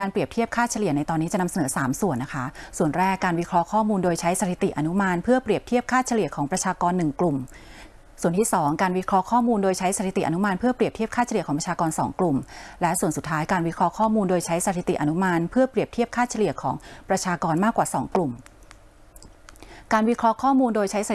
การเปรียบเทียบค่าเฉลี่ยในตอนนี้จะนำเสนอ3ส่วนนะคะส่วนแรกการวิเคราะห์ข้อมูลโดยใช้สถิติอนุมานเพื่อเปรียบเทียบค่าเฉลี่ยของประชากร1กลุ่มส่วนที่2การวิเคราะห์ข้อมูลโดยใช้สถิติอนุมานเพื่อเปรียบเทียบค่าเฉลี่ยของประชากร2กลุ่มและส่วนสุดท้ายการวิเคราะห์ข้อมูลโดยใช้สถิติอนุมานเพื่อเปรียบเทียบค่าเฉลี่ยของประชากรมากกว่า2กลุ่มการวิเคราะห์ข้อมูลโดยใช้